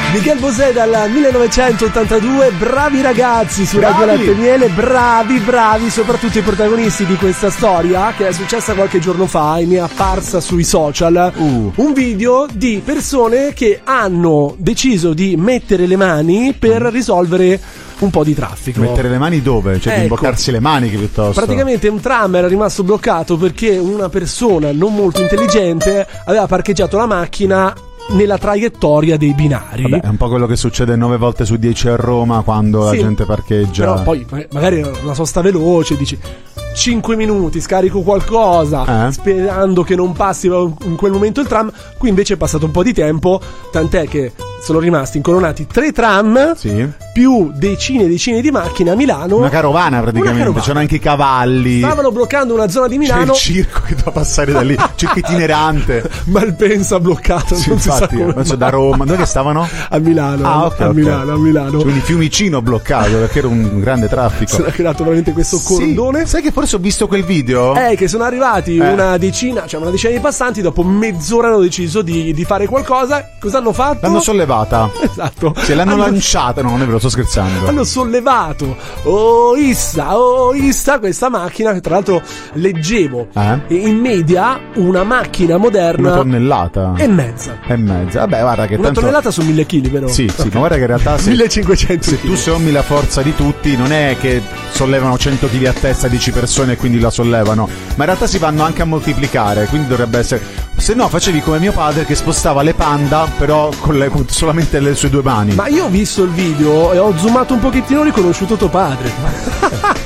Michel Bosé dal 1982, bravi ragazzi su Radio Latte e Miele, bravi, soprattutto i protagonisti di questa storia che è successa qualche giorno fa e mi è apparsa sui social. Un video di persone che hanno deciso di mettere le mani per risolvere un po' di traffico. Mettere le mani dove? Cioè di imboccarsi le maniche piuttosto. Praticamente un tram era rimasto bloccato perché una persona non molto intelligente aveva parcheggiato la macchina nella traiettoria dei binari. Vabbè, è un po' quello che succede 9 volte su 10 a Roma quando la gente parcheggia. Però poi magari una sosta veloce, dici 5 minuti, scarico qualcosa sperando che non passi in quel momento il tram. Qui invece è passato un po' di tempo, tant'è che sono rimasti incolonnati 3 tram più decine e decine di macchine a Milano. Una carovana praticamente, c'erano anche i cavalli. Stavano bloccando una zona di Milano. C'è il circo che doveva passare da lì, circo itinerante. Malpensa bloccato, sì, non si sa come. Da Roma, dove che stavano? A Milano. Milano. Quindi Fiumicino bloccato perché era un grande traffico. Si era creato veramente questo cordone. Sai che forse ho visto quel video? Che sono arrivati una decina di passanti, dopo mezz'ora hanno deciso di fare qualcosa. Cosa hanno fatto? L'hanno sollevata. Esatto. Se l'hanno lanciata, no, non è vero, sto scherzando. Hanno sollevato issa questa macchina che tra l'altro leggevo in media una macchina moderna 1 tonnellata e mezza. Vabbè, guarda che una tonnellata su 1000 kg, vero? Sì, ma guarda che in realtà 1500 se tu sommi la forza di tutti, non è che sollevano 100 kg a testa 10 persone e quindi la sollevano, ma in realtà si vanno anche a moltiplicare, quindi dovrebbe essere, se no facevi come mio padre che spostava le Panda però con solamente le sue 2 mani. Ma io ho visto il video e ho zoomato un pochettino, ho riconosciuto tuo padre.